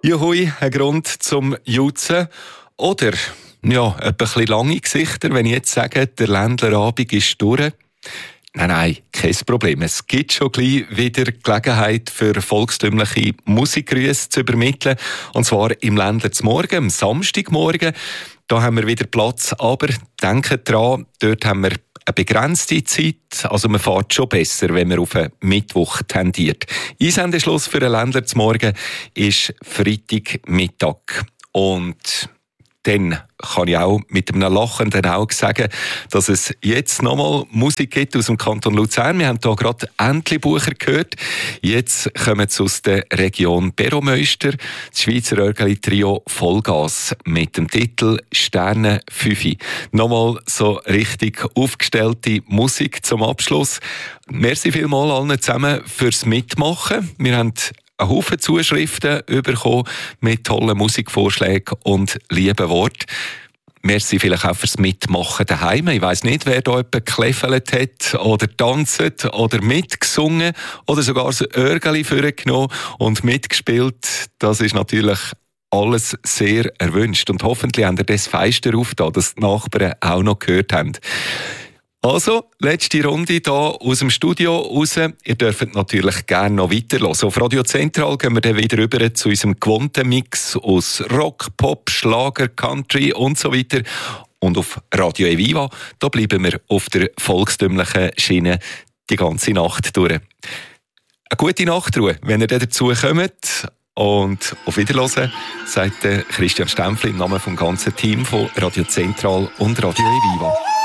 Juhui, ein Grund zum Jutzen. Oder, ja, ein bisschen lange Gesichter, wenn ich jetzt sage, der Ländlerabend ist durch. Nein, kein Problem. Es gibt schon gleich wieder Gelegenheit für volkstümliche Musikgrüße zu übermitteln. Und zwar im Ländler zum Morgen, am Samstagmorgen. Da haben wir wieder Platz, aber denkt dran, dort haben wir eine begrenzte Zeit, also man fährt schon besser, wenn man auf einen Mittwoch tendiert. Einsendeschluss für einen Ländler zum Morgen ist Freitagmittag. Und dann kann ich auch mit einem lachenden Auge sagen, dass es jetzt nochmal Musik gibt aus dem Kanton Luzern. Wir haben hier gerade Entlebucher gehört. Jetzt kommen sie aus der Region Beromöster, das Schweizer Örgeli-Trio Vollgas mit dem Titel «Sterne 5». Nochmal so richtig aufgestellte Musik zum Abschluss. Merci vielmals allen zusammen fürs Mitmachen. Wir haben einen Haufen Zuschriften bekommen mit tollen Musikvorschlägen und lieben Worten. Merci vielleicht auch fürs Mitmachen daheim. Ich weiss nicht, wer da jemand gekläffelt hat oder tanzt oder mitgesungen oder sogar das Örgeli vorgenommen und mitgespielt. Das ist natürlich alles sehr erwünscht. Und hoffentlich habt ihr das Feister aufgetan, dass die Nachbarn auch noch gehört haben. Also, letzte Runde hier aus dem Studio raus. Ihr dürft natürlich gerne noch weiterhören. Auf Radio Zentral gehen wir dann wieder rüber zu unserem gewohnten Mix aus Rock, Pop, Schlager, Country und so weiter. Und auf Radio Eviva, da bleiben wir auf der volkstümlichen Schiene die ganze Nacht durch. Eine gute Nachtruhe, wenn ihr dazu kommt. Und auf Wiederhören, sagt Christian Stempfli im Namen vom ganzen Team von Radio Zentral und Radio Eviva.